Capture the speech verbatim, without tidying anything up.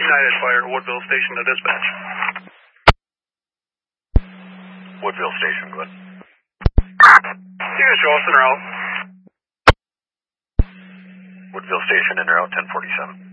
United Fire, Woodville Station to dispatch. Woodville Station, go ahead. You can show us en route. Woodville Station en route, ten forty-seven.